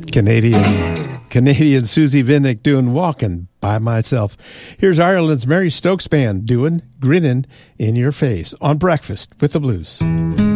Canadian Susie Vinnick doing Walking by Myself. Here's Ireland's Mary Stokes Band doing Grinning in Your Face on Breakfast with the Blues.